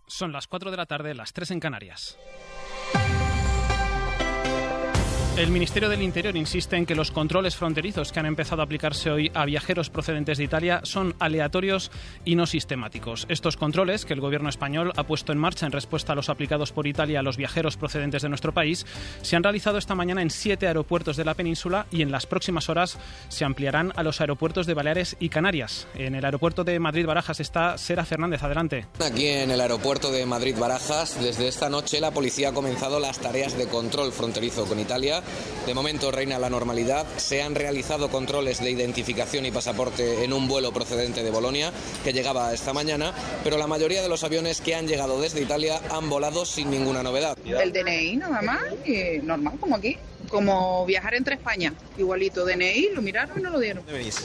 Son las 4 de la tarde, las 3 en Canarias. El Ministerio del Interior insiste en que los controles fronterizos que han empezado a aplicarse hoy a viajeros procedentes de Italia son aleatorios y no sistemáticos. Estos controles, que el gobierno español ha puesto en marcha en respuesta a los aplicados por Italia a los viajeros procedentes de nuestro país, se han realizado esta mañana en 7 aeropuertos de la península y en las próximas horas se ampliarán a los aeropuertos de Baleares y Canarias. En el aeropuerto de Madrid-Barajas está Sera Fernández. Adelante. Aquí en el aeropuerto de Madrid-Barajas, desde esta noche la policía ha comenzado las tareas de control fronterizo con Italia. De momento reina la normalidad. Se han realizado controles de identificación y pasaporte en un vuelo procedente de Bolonia que llegaba esta mañana, pero la mayoría de los aviones que han llegado desde Italia han volado sin ninguna novedad. El DNI nada más, y normal como aquí, como viajar entre España, igualito DNI, lo miraron y no lo dieron.